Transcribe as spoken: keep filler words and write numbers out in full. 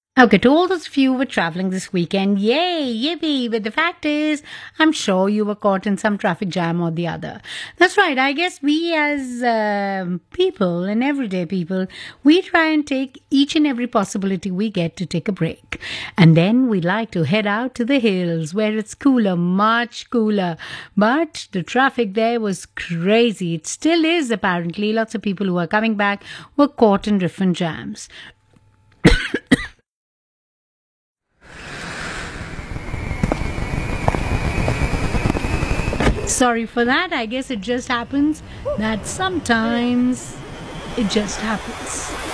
Okay, to all those of you who were traveling this weekend, yay, yippee. But the fact is, I'm sure you were caught in some traffic jam or the other. That's right. I guess we as um people and everyday people, we try and take each and every possibility we get to take a break. And then we like to head out to the hills where it's cooler, much cooler. But the traffic there was crazy. It still is, apparently. Lots of people who are coming back were caught in different jams. Sorry for that. I guess it just happens that sometimes it just happens.